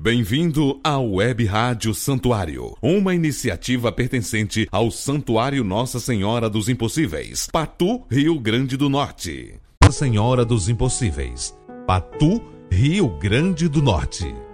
Bem-vindo à Web Rádio Santuário, uma iniciativa pertencente ao Santuário Nossa Senhora dos Impossíveis, Patu, Rio Grande do Norte. Nossa Senhora dos Impossíveis, Patu, Rio Grande do Norte.